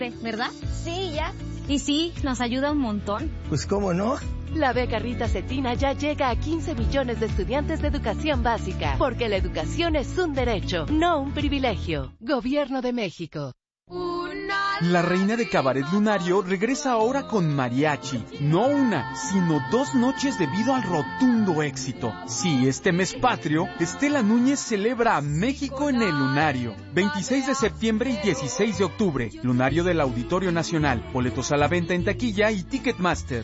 ¿verdad? Sí, ya. Y sí, nos ayuda un montón. Pues cómo no. La beca Rita Cetina ya llega a 15 millones de estudiantes de educación básica, porque la educación es un derecho, no un privilegio. Gobierno de México. La reina de Cabaret Lunario regresa ahora con mariachi. No una, sino 2 noches debido al rotundo éxito. Sí, este mes patrio, Estela Núñez celebra a México en el Lunario. 26 de septiembre y 16 de octubre. Lunario del Auditorio Nacional. Boletos a la venta en taquilla y Ticketmaster.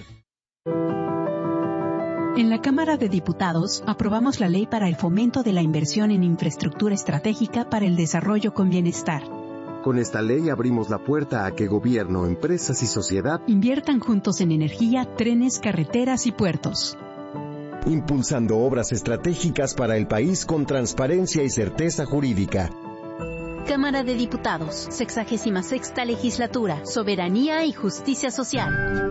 En la Cámara de Diputados aprobamos la ley para el fomento de la inversión en infraestructura estratégica para el desarrollo con bienestar. Con esta ley abrimos la puerta a que gobierno, empresas y sociedad inviertan juntos en energía, trenes, carreteras y puertos. Impulsando obras estratégicas para el país con transparencia y certeza jurídica. Cámara de Diputados, 66ª Legislatura, Soberanía y Justicia Social.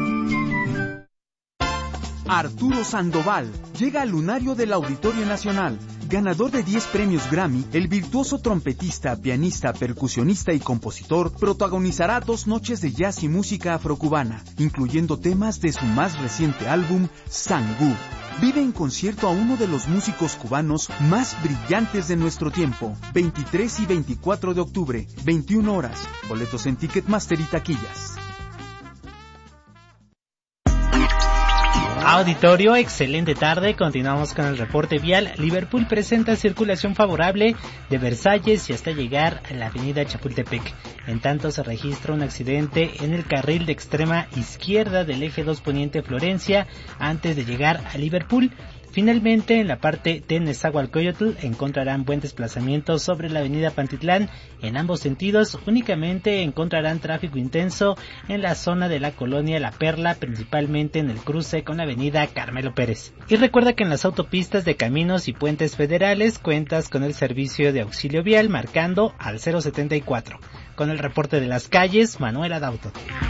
Arturo Sandoval llega al Lunario del Auditorio Nacional. Ganador de 10 premios Grammy, el virtuoso trompetista, pianista, percusionista y compositor protagonizará 2 noches de jazz y música afrocubana, incluyendo temas de su más reciente álbum, Sangú. Vive en concierto a uno de los músicos cubanos más brillantes de nuestro tiempo. 23 y 24 de octubre, 21 horas. Boletos en Ticketmaster y taquillas. Auditorio, excelente tarde. Continuamos con el reporte vial. Liverpool presenta circulación favorable de Versalles y hasta llegar a la avenida Chapultepec. En tanto se registra un accidente en el carril de extrema izquierda del eje 2 poniente Florencia antes de llegar a Liverpool. Finalmente, en la parte de Nezahualcóyotl encontrarán buen desplazamiento sobre la avenida Pantitlán en ambos sentidos. Únicamente encontrarán tráfico intenso en la zona de la colonia La Perla, principalmente en el cruce con la avenida Carmelo Pérez. Y recuerda que en las autopistas de caminos y puentes federales cuentas con el servicio de auxilio vial marcando al 074. Con el reporte de las calles, Manuel Adauto.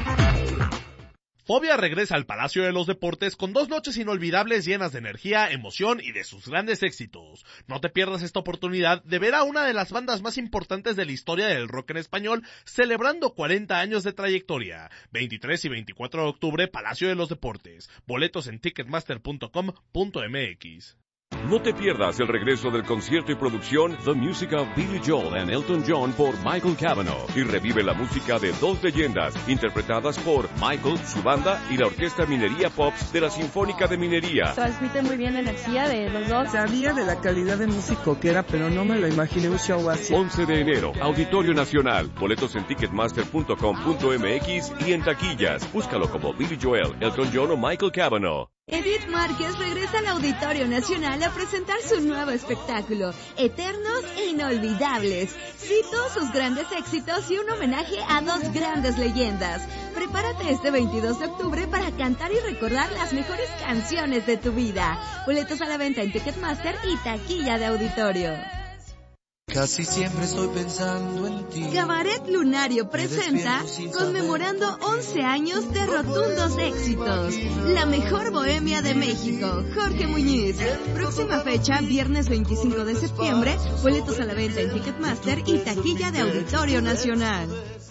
Fobia regresa al Palacio de los Deportes con 2 noches inolvidables llenas de energía, emoción y de sus grandes éxitos. No te pierdas esta oportunidad de ver a una de las bandas más importantes de la historia del rock en español celebrando 40 años de trayectoria. 23 y 24 de octubre, Palacio de los Deportes. Boletos en ticketmaster.com.mx. No te pierdas el regreso del concierto y producción The Music of Billy Joel and Elton John por Michael Cavanaugh y revive la música de 2 leyendas interpretadas por Michael, su banda y la Orquesta Minería Pops de la Sinfónica de Minería. Transmite muy bien la energía de los dos. Sabía de la calidad de músico que era, pero no me lo imaginé un show así. 11 de enero, Auditorio Nacional. Boletos en ticketmaster.com.mx y en taquillas. Búscalo como Billy Joel, Elton John o Michael Cavanaugh. Edith Márquez regresa al Auditorio Nacional a presentar su nuevo espectáculo, Eternos e Inolvidables. Cito sus grandes éxitos y un homenaje a 2 grandes leyendas. Prepárate este 22 de octubre para cantar y recordar las mejores canciones de tu vida. Boletos a la venta en Ticketmaster y taquilla de auditorio. Casi siempre estoy pensando en ti. Cabaret Lunario presenta conmemorando 11 años de rotundos éxitos. La mejor bohemia de México, Jorge Muñiz. Próxima fecha, viernes 25 de septiembre. Boletos a la venta en Ticketmaster y taquilla de Auditorio Nacional.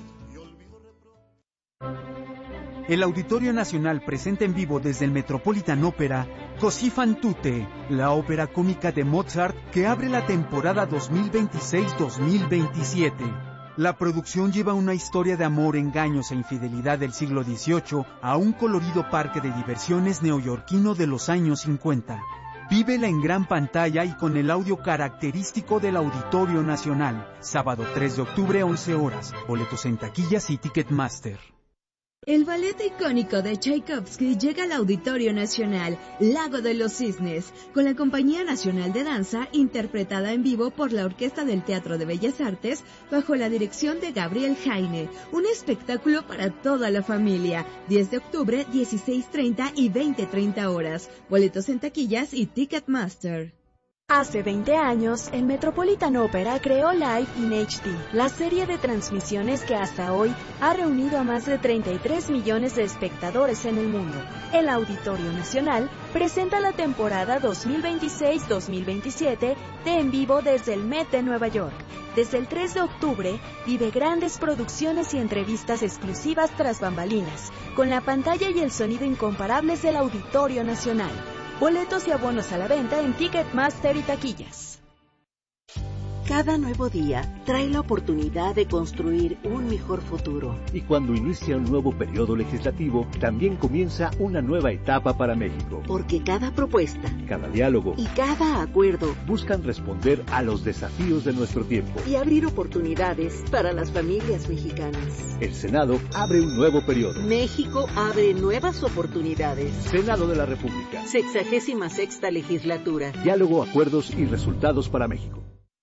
El Auditorio Nacional presenta en vivo desde el Metropolitan Opera Così fan tutte, la ópera cómica de Mozart que abre la temporada 2026-2027. La producción lleva una historia de amor, engaños e infidelidad del siglo XVIII a un colorido parque de diversiones neoyorquino de los años 50. Vívela en gran pantalla y con el audio característico del Auditorio Nacional. Sábado 3 de octubre, 11 horas. Boletos en taquillas y Ticketmaster. El ballet icónico de Tchaikovsky llega al Auditorio Nacional, Lago de los Cisnes, con la Compañía Nacional de Danza, interpretada en vivo por la Orquesta del Teatro de Bellas Artes, bajo la dirección de Gabriel Jaine. Un espectáculo para toda la familia. 10 de octubre, 16:30 y 20:30 horas. Boletos en taquillas y Ticketmaster. Hace 20 años, el Metropolitan Opera creó Live in HD, la serie de transmisiones que hasta hoy ha reunido a más de 33 millones de espectadores en el mundo. El Auditorio Nacional presenta la temporada 2026-2027 de En Vivo desde el Met de Nueva York. Desde el 3 de octubre, vive grandes producciones y entrevistas exclusivas tras bambalinas, con la pantalla y el sonido incomparables del Auditorio Nacional. Boletos y abonos a la venta en Ticketmaster y taquillas. Cada nuevo día trae la oportunidad de construir un mejor futuro. Y cuando inicia un nuevo periodo legislativo, también comienza una nueva etapa para México. Porque cada propuesta, cada diálogo y cada acuerdo buscan responder a los desafíos de nuestro tiempo y abrir oportunidades para las familias mexicanas. El Senado abre un nuevo periodo. México abre nuevas oportunidades. Senado de la República. 66ª legislatura. Diálogo, acuerdos y resultados para México.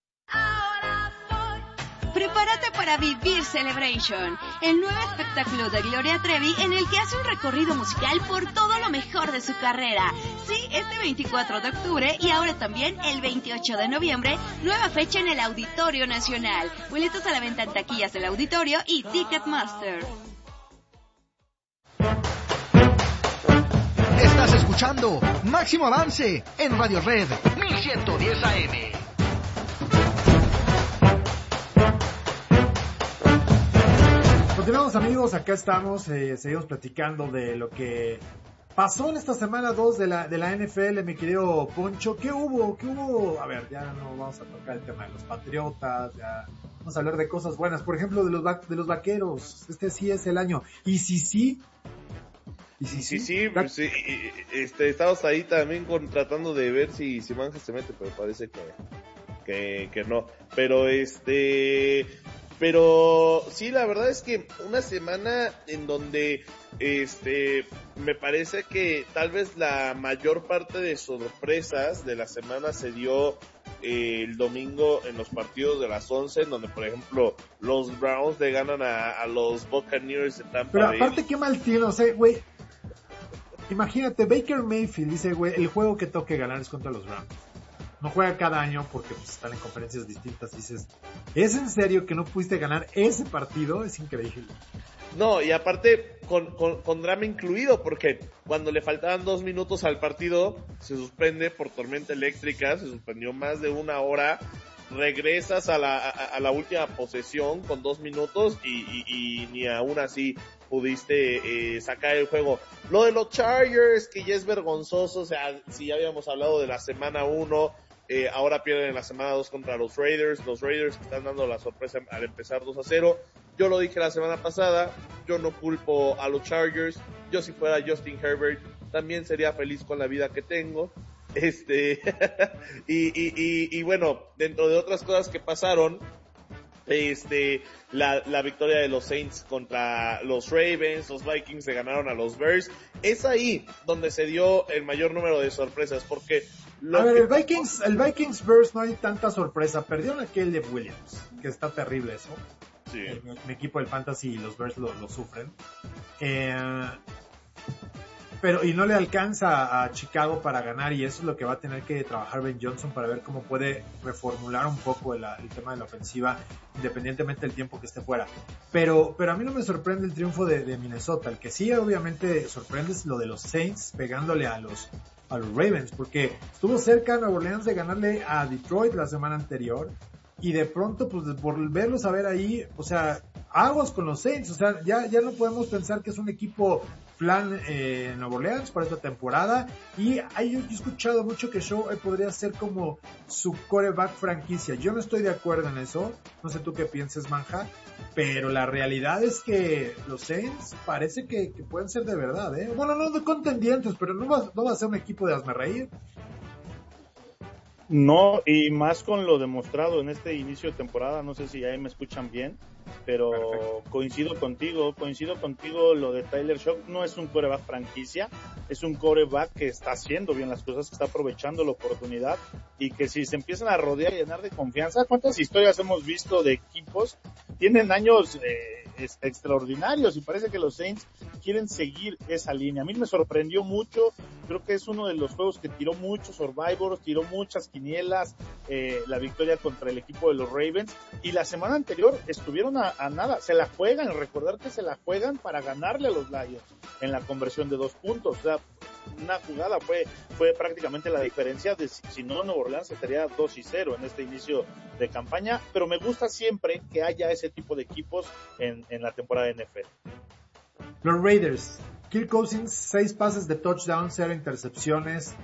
Prepárate para vivir Celebration, el nuevo espectáculo de Gloria Trevi en el que hace un recorrido musical por todo lo mejor de su carrera. Sí, este 24 de octubre y ahora también el 28 de noviembre, nueva fecha en el Auditorio Nacional. Boletos a la venta en taquillas del Auditorio y Ticketmaster. Estás escuchando Máximo Avance en Radio Red 1110 AM. Continuamos, amigos, acá estamos, seguimos platicando de lo que pasó en esta semana 2 de la NFL, mi querido Poncho. ¿Qué hubo? A ver, ya no vamos a tocar el tema de los Patriotas, ya vamos a hablar de cosas buenas, por ejemplo, de los Vaqueros. Este sí es el año. ¿Y si sí? Pues, estamos ahí también tratando de ver si Manja se mete, pero parece que no. Pero sí, la verdad es que una semana en donde me parece que tal vez la mayor parte de sorpresas de la semana se dio el domingo en los partidos de las 11, en donde por ejemplo los Browns le ganan a los Buccaneers de Tampa Bay. Pero aparte qué mal tiene, o sea, güey, imagínate, Baker Mayfield dice, güey, el juego que toque ganar es contra los Browns. No juega cada año porque pues, están en conferencias distintas. Y dices, ¿es en serio que no pudiste ganar ese partido? Es increíble. No, y aparte con drama incluido, porque cuando le faltaban 2 minutos al partido, se suspende por tormenta eléctrica, se suspendió más de 1 hora, regresas a la última posesión con 2 minutos y ni aún así pudiste sacar el juego. Lo de los Chargers, que ya es vergonzoso, o sea, si ya habíamos hablado de la semana 1, ahora pierden en la semana 2 contra los Raiders que están dando la sorpresa al empezar 2-0. Yo lo dije la semana pasada, yo no culpo a los Chargers, yo si fuera Justin Herbert también sería feliz con la vida que tengo. Y bueno, dentro de otras cosas que pasaron, la victoria de los Saints contra los Ravens, los Vikings se ganaron a los Bears. Es ahí donde se dio el mayor número de sorpresas, porque el Vikings Bears no hay tanta sorpresa. Perdieron aquel de Williams, que está terrible eso. Sí. Mi equipo del Fantasy y los Bears lo sufren. Pero y no le alcanza a Chicago para ganar, y eso es lo que va a tener que trabajar Ben Johnson para ver cómo puede reformular un poco el tema de la ofensiva, independientemente del tiempo que esté fuera. Pero a mí no me sorprende el triunfo de Minnesota. El que sí obviamente sorprende es lo de los Saints pegándole a los Ravens, porque estuvo cerca Nueva Orleans de ganarle a Detroit la semana anterior, y de pronto pues volverlos a ver ahí, o sea, aguas con los Saints, o sea, ya no podemos pensar que es un equipo plan Nueva Orleans para esta temporada. Y yo he escuchado mucho que Show podría ser como su quarterback franquicia. Yo no estoy de acuerdo en eso, no sé tú qué pienses, Manja, pero la realidad es que los Saints parece que pueden ser de verdad, bueno, no de contendientes, pero no va a ser un equipo de hazmerreír. No, y más con lo demostrado en este inicio de temporada. No sé si ahí me escuchan bien, pero perfecto. Coincido contigo, lo de Tyler Shough no es un quarterback franquicia, es un quarterback que está haciendo bien las cosas, que está aprovechando la oportunidad, y que si se empiezan a rodear y llenar de confianza. ¿Cuántas historias hemos visto de equipos? Tienen años extraordinarios, y parece que los Saints quieren seguir esa línea. A mí me sorprendió mucho, creo que es uno de los juegos que tiró muchos Survivors, tiró muchas quinielas, la victoria contra el equipo de los Ravens, y la semana anterior estuvieron a nada, se la juegan, recordar que se la juegan para ganarle a los Lions en la conversión de 2 puntos, o sea, una jugada fue prácticamente la diferencia de si no Nueva Orleans estaría 2-0 en este inicio de campaña, pero me gusta siempre que haya ese tipo de equipos en la temporada de NFL. Los Raiders, Kirk Cousins, 6 pases de touchdown, 0 intercepciones.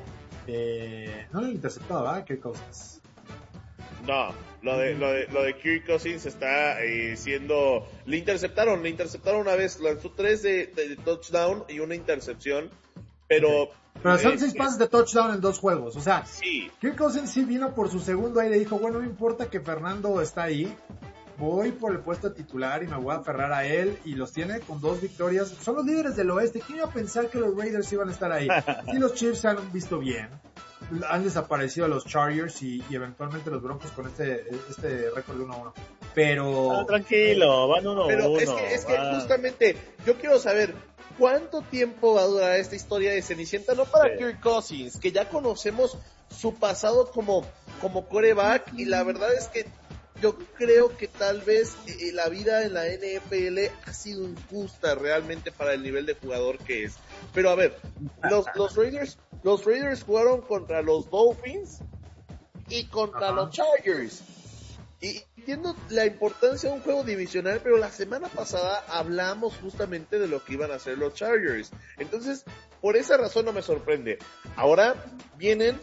No le interceptado, ¿verdad? Kirk Cousins. No, lo de Kirk Cousins está siendo... Le interceptaron una vez, lanzó 3 de touchdown y una intercepción, pero son 6 pases de touchdown en 2 juegos, o sea, sí. Kirk Cousins sí vino por su segundo aire y dijo, bueno, no importa que Fernando está ahí, voy por el puesto titular y me voy a aferrar a él, y los tiene con 2 victorias, son los líderes del oeste. ¿Quién iba a pensar que los Raiders iban a estar ahí? Sí, los Chiefs se han visto bien, han desaparecido los Chargers y eventualmente los Broncos con este récord de 1-1, pero... tranquilo, van 1-1. Pero es que justamente, yo quiero saber... ¿Cuánto tiempo va a durar esta historia de Cenicienta? No para Kirk Cousins, que ya conocemos su pasado como quarterback, y la verdad es que yo creo que tal vez la vida en la NFL ha sido injusta realmente para el nivel de jugador que es. Pero a ver, los Raiders jugaron contra los Dolphins y contra los Chargers. Y entiendo la importancia de un juego divisional, pero la semana pasada hablamos justamente de lo que iban a hacer los Chargers. Entonces, por esa razón no me sorprende. Ahora vienen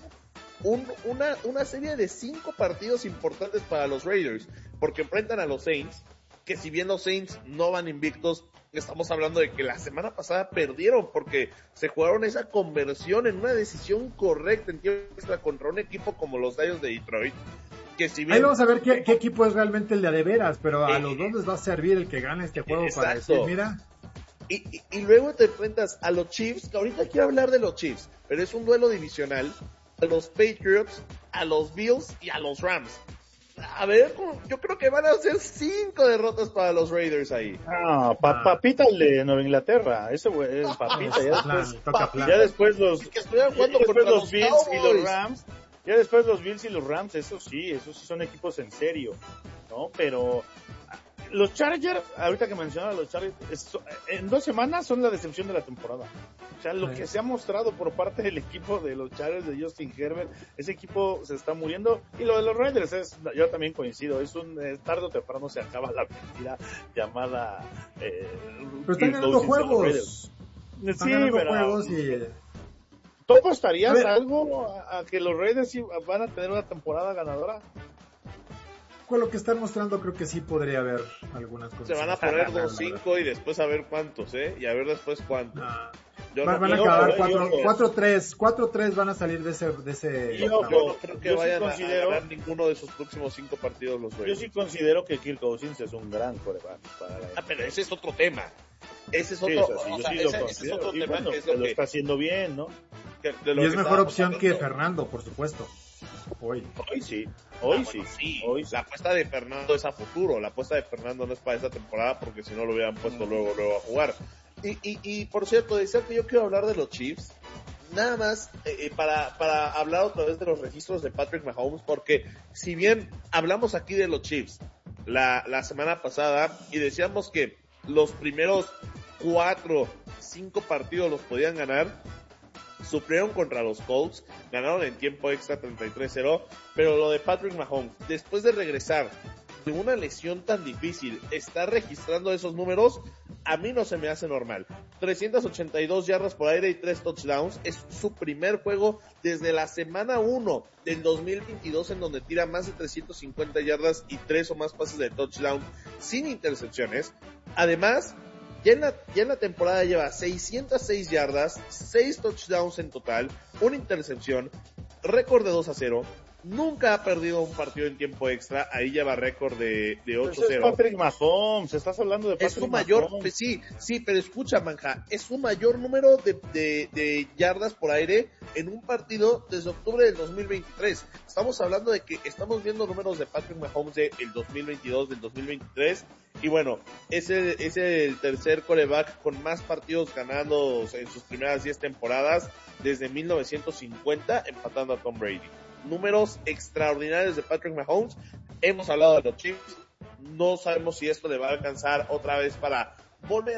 una serie de 5 partidos importantes para los Raiders, porque enfrentan a los Saints, que si bien los Saints no van invictos, estamos hablando de que la semana pasada perdieron porque se jugaron esa conversión en una decisión correcta en tiempo extra contra un equipo como los Lions de Detroit. Que si bien... Ahí vamos a ver qué equipo es realmente el de veras, pero a los dos les va a servir el que gane este juego. Exacto. Para decir, mira... Y luego te enfrentas a los Chiefs, que ahorita quiero hablar de los Chiefs, pero es un duelo divisional, a los Patriots, a los Bills y a los Rams. A ver, yo creo que van a ser 5 derrotas para los Raiders ahí. Papita el de Nueva Inglaterra, ese güey es papita. Ya después los Bills y los Rams. Ya después los Bills y los Rams, eso sí son equipos en serio, ¿no? Pero los Chargers, ahorita que mencionaba los Chargers, en 2 semanas son la decepción de la temporada. O sea, lo que se ha mostrado por parte del equipo de los Chargers de Justin Herbert, ese equipo se está muriendo. Y lo de los Raiders, yo también coincido, tarde o temprano se acaba la mentira llamada... pero están ganando juegos. Están ganando juegos y... ¿Tú apostarías algo a que los Raiders van a tener una temporada ganadora? Con lo que están mostrando creo que sí podría haber algunas cosas. Se van a poner 2-5 y después a ver cuántos, y a ver después cuántos. Van a acabar 4-3. 4-3 van a salir de ese yo no creo que vayan a ganar ninguno de sus próximos 5 partidos los Raiders. Yo sí considero que Kirk Cousins es un gran quarterback para pero ese es otro tema. Ese es otro, ese es otro tema, bueno, que es lo está haciendo bien, ¿no? Y es mejor opción que Fernando, por supuesto. Hoy sí. La apuesta de Fernando es a futuro. La apuesta de Fernando no es para esa temporada, porque si no lo hubieran puesto luego a jugar. Y por cierto, decía que yo quiero hablar de los Chiefs. Nada más para hablar otra vez de los registros de Patrick Mahomes, porque si bien hablamos aquí de los Chiefs la semana pasada y decíamos que los primeros 4-5 partidos los podían ganar, sufrieron contra los Colts, ganaron en tiempo extra 33-0, pero lo de Patrick Mahomes, después de regresar de una lesión tan difícil, está registrando esos números, a mí no se me hace normal. 382 yardas por aire y 3 touchdowns, es su primer juego desde la semana 1 del 2022 en donde tira más de 350 yardas y 3 o más pases de touchdown sin intercepciones. Además, ya en la temporada lleva 606 yardas, 6 touchdowns en total, una intercepción, récord de 2-0, nunca ha perdido un partido en tiempo extra, ahí lleva récord de 8-0. Es Patrick Mahomes, estás hablando de Patrick Mahomes. Sí, pero escucha, Manja, es su mayor número de yardas por aire en un partido desde octubre del 2023. Estamos hablando de que estamos viendo números de Patrick Mahomes del 2022, del 2023, y bueno, es el tercer quarterback con más partidos ganados en sus primeras 10 temporadas desde 1950, empatando a Tom Brady. Números extraordinarios de Patrick Mahomes. Hemos hablado de los Chiefs, no sabemos si esto le va a alcanzar otra vez para volver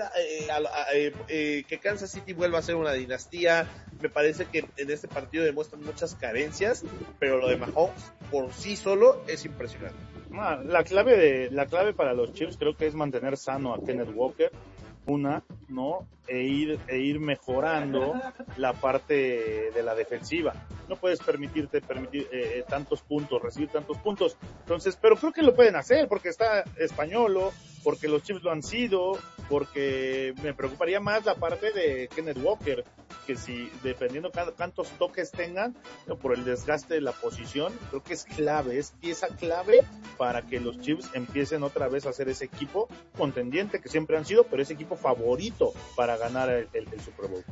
que Kansas City vuelva a ser una dinastía. Me parece que en este partido demuestran muchas carencias, pero lo de Mahomes por sí solo es impresionante. La clave para los Chiefs creo que es mantener sano a Kenneth Walker, ¿no? E ir mejorando la parte de la defensiva. No puedes permitir tantos puntos, recibir tantos puntos. Entonces, pero creo que lo pueden hacer porque está Españolo, porque los Chiefs lo han sido, porque me preocuparía más la parte de Kenneth Walker, que si dependiendo cuántos toques tengan, por el desgaste de la posición, creo que es pieza clave para que los Chiefs empiecen otra vez a ser ese equipo contendiente que siempre han sido, pero ese equipo favorito para ganar el Super Bowl.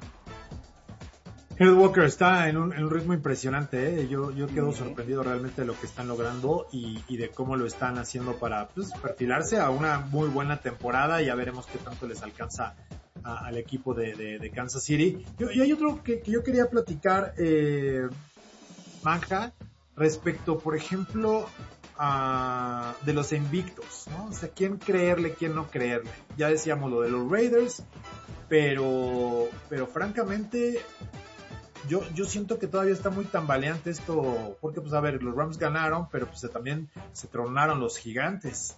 Kenneth Walker está en un ritmo impresionante, ¿eh? Yo quedo sorprendido realmente de lo que están logrando y de cómo lo están haciendo para perfilarse a una muy buena temporada. Ya veremos qué tanto les alcanza al equipo de Kansas City. Y hay otro que yo quería platicar, Manja, respecto, por ejemplo, de los invictos, ¿no? O sea, quién creerle, quién no creerle. Ya decíamos lo de los Raiders, pero francamente yo siento que todavía está muy tambaleante esto, porque pues a ver, los Rams ganaron, pero pues también se tronaron los Gigantes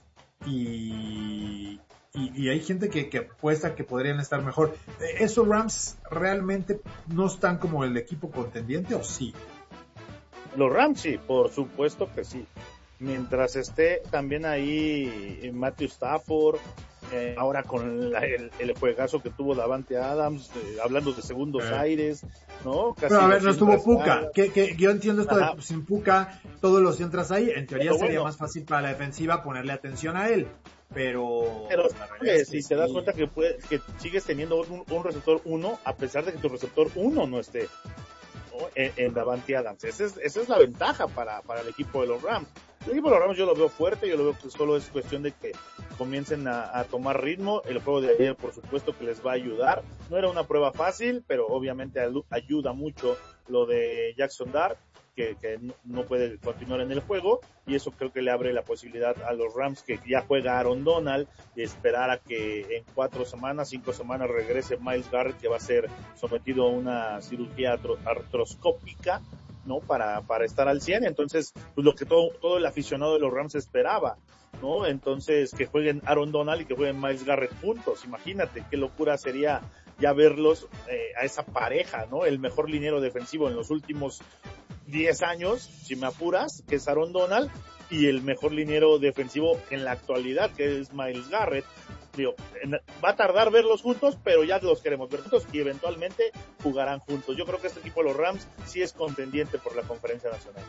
y hay gente que apuesta que podrían estar mejor. ¿Esos Rams realmente no están como el equipo contendiente o sí? Los Rams sí, por supuesto que sí. Mientras esté también ahí Matthew Stafford, ahora con el juegazo que tuvo Davante Adams, hablando de segundos aires, ¿no? Casi. Pero a ver, no estuvo Puka, que yo entiendo esto de sin Puka, todos los entras ahí, en teoría pero sería más fácil para la defensiva ponerle atención a él, pero si te das cuenta que sigues teniendo un receptor 1, a pesar de que tu receptor 1 no esté, ¿no? en Davante Adams. Esa es la ventaja para el equipo de los Rams. El equipo de los Rams yo lo veo fuerte, yo lo veo que solo es cuestión de que comiencen a tomar ritmo. El juego de ayer, por supuesto, que les va a ayudar. No era una prueba fácil, pero obviamente ayuda mucho lo de Jackson Dart, que no puede continuar en el juego, y eso creo que le abre la posibilidad a los Rams, que ya juega Aaron Donald, de esperar a que en 5 semanas regrese Myles Garrett, que va a ser sometido a una cirugía artroscópica, ¿no? Para estar al 100. Entonces, pues lo que todo el aficionado de los Rams esperaba, ¿no? Entonces, que jueguen Aaron Donald y que jueguen Myles Garrett juntos. Imagínate qué locura sería ya verlos a esa pareja, ¿no? El mejor liniero defensivo en los últimos 10 años, si me apuras, que es Aaron Donald, y el mejor liniero defensivo en la actualidad, que es Myles Garrett. Digo, va a tardar verlos juntos, pero ya los queremos ver juntos y eventualmente jugarán juntos. Yo creo que este equipo de los Rams sí es contendiente por la Conferencia Nacional.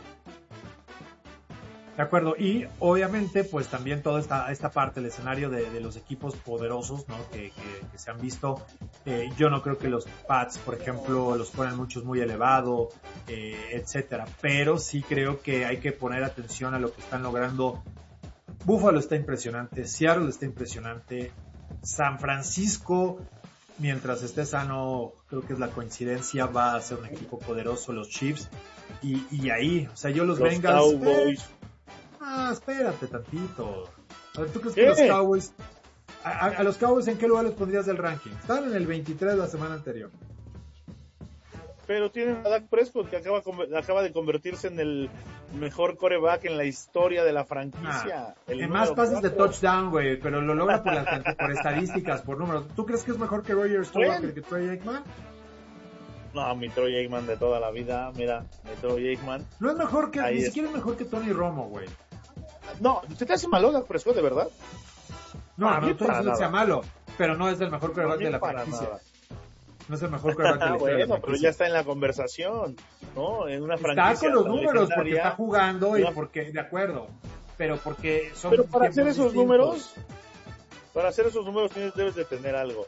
De acuerdo, y obviamente pues también toda esta parte, el escenario de los equipos poderosos, ¿no? que se han visto. Yo no creo que los Pats, por ejemplo, los ponen muchos muy elevado, etcétera, pero sí creo que hay que poner atención a lo que están logrando. Buffalo está impresionante, Seattle está impresionante, San Francisco, mientras esté sano, creo que es la coincidencia, va a ser un equipo poderoso, los Chiefs, y ahí, o sea, yo los Bengals... Cowboys. Espérate tantito. A ver, ¿tú crees que los Cowboys... A los Cowboys, ¿en qué lugar los pondrías del ranking? Estaban en el 23 la semana anterior. Pero tienen a Dak Prescott, que acaba de convertirse en el mejor quarterback en la historia de la franquicia. En más pases de touchdown, güey, pero lo logra por estadísticas, por números. ¿Tú crees que es mejor que Rodgers que Troy Aikman? No, mi Troy Aikman de toda la vida, mira, mi Troy Aikman. No es mejor que, ni siquiera es mejor que Tony Romo, güey. No, ¿se te hace malo Dak Prescott, de verdad? No estoy diciendo que sea malo, pero no es el mejor quarterback de la franquicia. No es el mejor quarterback de la historia. Bueno, pero ya está en la conversación, ¿no? En una franquicia. Está con los números porque está jugando y porque, de acuerdo, pero porque son. Pero para hacer esos números, debes de tener algo.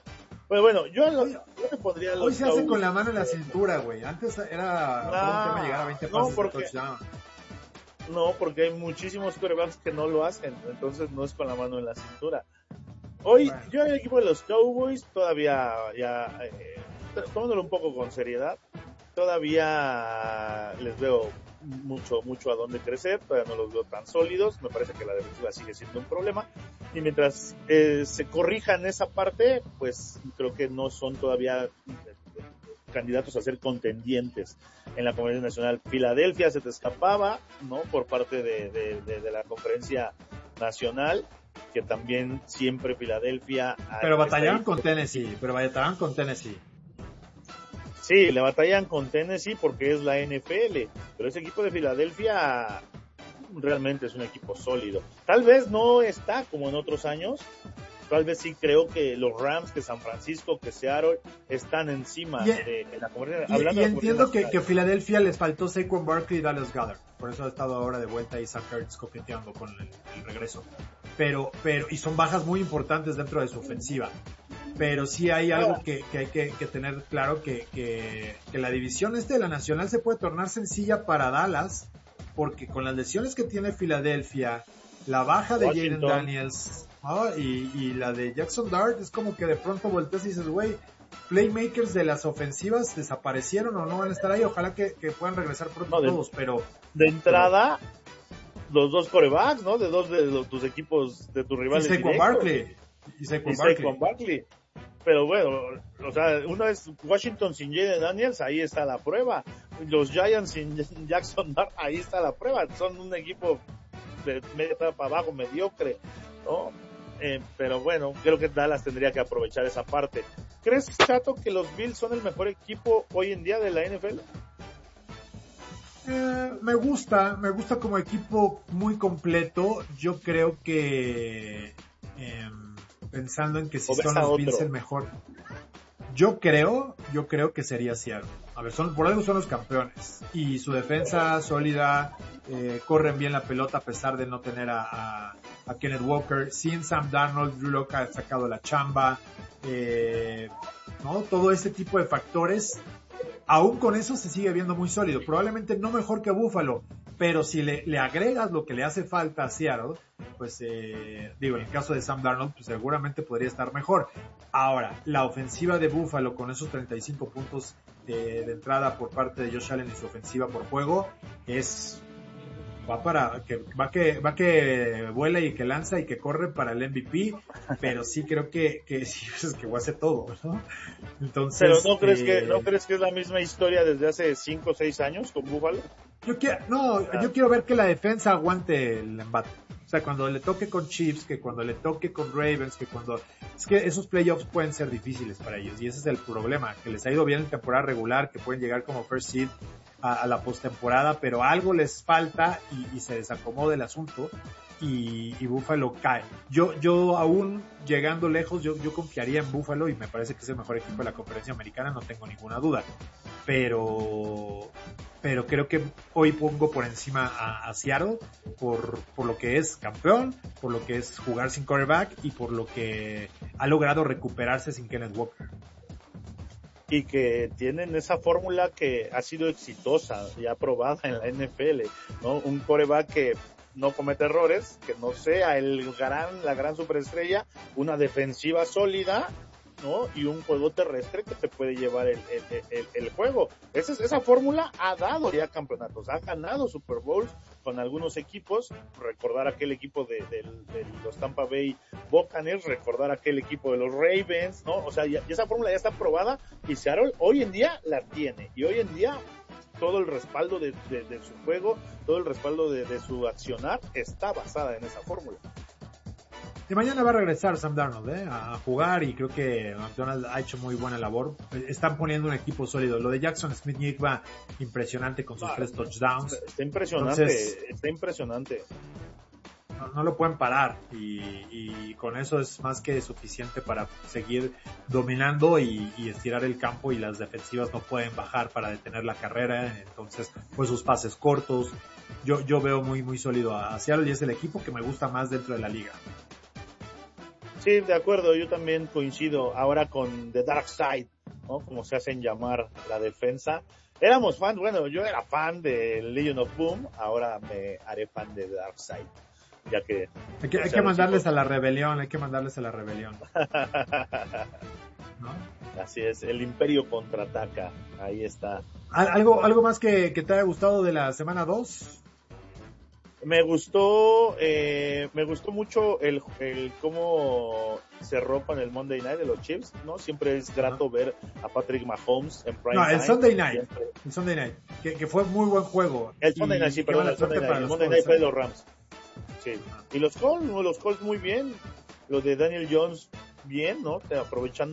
Bueno, yo te pondría los Hoy se hace Cowboys. con la mano en la cintura, güey. Antes era un tema llegar a 20 pases de touchdown. No, porque hay muchísimos quarterbacks que no lo hacen, entonces no es con la mano en la cintura. Hoy, yo en el equipo de los Cowboys todavía, tomándolo un poco con seriedad, todavía les veo mucho a dónde crecer, todavía no los veo tan sólidos, me parece que la defensiva sigue siendo un problema, y mientras se corrijan esa parte, pues creo que no son todavía candidatos a ser contendientes en la Conferencia Nacional. Filadelfia se te escapaba, ¿no? Por parte de la Conferencia Nacional, que también siempre Filadelfia... Pero batallaron con Tennessee, Sí, le batallan con Tennessee porque es la NFL, pero ese equipo de Filadelfia realmente es un equipo sólido. Tal vez no está como en otros años, tal vez sí creo que los Rams, que San Francisco, que Seattle están encima de la conferencia. Y entiendo que Filadelfia les faltó Saquon Barkley y Dallas Goedert, por eso ha estado ahora de vuelta y Zach Ertz coqueteando con el regreso. Pero, y son bajas muy importantes dentro de su ofensiva. Pero sí hay algo que hay que tener claro, que la división de la Nacional se puede tornar sencilla para Dallas, porque con las lesiones que tiene Filadelfia, la baja de Jaden Daniels y la de Jackson Dart, es como que de pronto volteas y dices, güey, playmakers de las ofensivas desaparecieron o no van a estar ahí. Ojalá que puedan regresar pronto todos, pero... De entrada... los dos quarterbacks, ¿no? De dos de tus equipos, de tus rivales. Y Saquon Barkley. Pero bueno, o sea, uno es Washington sin Jaden Daniels, ahí está la prueba. Los Giants sin Jackson Dart, ahí está la prueba. Son un equipo de media para abajo, mediocre, ¿no? Pero bueno, creo que Dallas tendría que aprovechar esa parte. ¿Crees, Chato, que los Bills son el mejor equipo hoy en día de la NFL? Me gusta como equipo muy completo. Yo creo que pensando en que si son los Bills el mejor, yo creo que sería Seattle. A ver, por algo son los campeones y su defensa sólida, corren bien la pelota a pesar de no tener a Kenneth Walker. Sin Sam Darnold, Drew Lock ha sacado la chamba, ¿no? Todo ese tipo de factores. Aún con eso se sigue viendo muy sólido. Probablemente no mejor que Buffalo, pero si le agregas lo que le hace falta a Seattle, pues en el caso de Sam Darnold, pues seguramente podría estar mejor. Ahora, la ofensiva de Buffalo con esos 35 puntos de entrada por parte de Josh Allen y su ofensiva por juego va que vuela y que lanza y que corre para el MVP, pero sí creo que sí, es que va a hacer todo, ¿no? Entonces, pero ¿no crees que es la misma historia desde hace 5 o 6 años con Buffalo? Yo quiero ver que la defensa aguante el embate. O sea, cuando le toque con Chiefs, que cuando le toque con Ravens, es que esos playoffs pueden ser difíciles para ellos, y ese es el problema, que les ha ido bien en temporada regular, que pueden llegar como first seed a la postemporada, pero algo les falta y se desacomoda el asunto y Buffalo cae. Yo aún llegando lejos, yo confiaría en Buffalo y me parece que es el mejor equipo de la conferencia americana, no tengo ninguna duda. Pero creo que hoy pongo por encima a Seattle por lo que es campeón, por lo que es jugar sin quarterback y por lo que ha logrado recuperarse sin Kenneth Walker. Y que tienen esa fórmula que ha sido exitosa y aprobada en la NFL, ¿no? Un quarterback que no comete errores, que no sea la gran superestrella, una defensiva sólida, ¿no? Y un juego terrestre que te puede llevar el juego. Esa fórmula ha dado ya campeonatos, ha ganado Super Bowls con algunos equipos. Recordar aquel equipo de los Tampa Bay Buccaneers, recordar aquel equipo de los Ravens, ¿no? O sea, ya esa fórmula ya está probada y Seattle hoy en día la tiene. Y hoy en día todo el respaldo de su juego, todo el respaldo de su accionar está basada en esa fórmula. Y mañana va a regresar Sam Darnold a jugar y creo que McDonald ha hecho muy buena labor. Están poniendo un equipo sólido. Lo de Jackson Smith-Njigba, impresionante con sus 3 touchdowns. Está impresionante. Entonces, está impresionante. No lo pueden parar y con eso es más que suficiente para seguir dominando y estirar el campo, y las defensivas no pueden bajar para detener la carrera. Entonces, pues sus pases cortos. Yo veo muy muy sólido a Seattle y es el equipo que me gusta más dentro de la liga. Sí, de acuerdo, yo también coincido ahora con The Dark Side, ¿no? Como se hacen llamar la defensa. Éramos fan, bueno, yo era fan de Legion of Boom, ahora me haré fan de The Dark Side, ya que... Hay que mandarles a la rebelión, ¿no? Así es, el Imperio contraataca, ahí está. ¿Algo más que te haya gustado de la semana 2? Me gustó mucho el cómo cerró con el Monday Night de los Chiefs, ¿no? Siempre es grato ver a Patrick Mahomes en prime time. El Sunday Night, que fue muy buen juego. El Sunday Night, sí, perdón, el Monday Night fue de los Rams. Sí. Y los Colts muy bien. Lo de Daniel Jones, bien, ¿no? Aprovechando